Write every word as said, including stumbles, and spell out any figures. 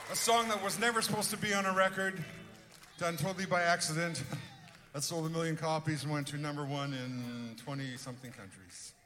A song that was never supposed to be on a record, done totally by accident, that sold a million copies and went to number one in twenty-something countries.